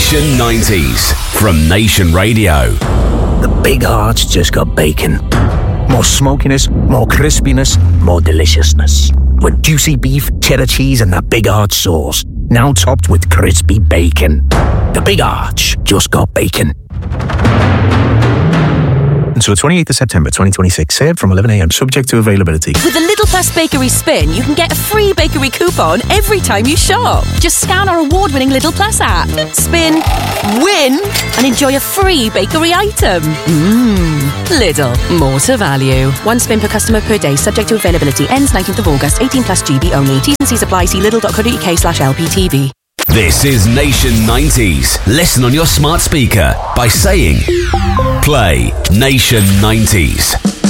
Nation 90s from Nation Radio. The Big Arch just got bacon. More smokiness, more crispiness, more deliciousness. With juicy beef, cheddar cheese and that Big Arch sauce. Now topped with crispy bacon. The Big Arch just got bacon. Until 28th of September 2026. Served from 11 a.m. Subject to availability. With the Lidl Plus Bakery Spin, you can get a free bakery coupon every time you shop. Just scan our award-winning Lidl Plus app. Spin, win, and enjoy a free bakery item. Lidl, more to value. One spin per customer per day, subject to availability. Ends 19th of August, 18 plus GB only. T's and C's apply. See lidl.co.uk/LPTV. This is Nation 90s. Listen on your smart speaker by saying, play Nation 90s.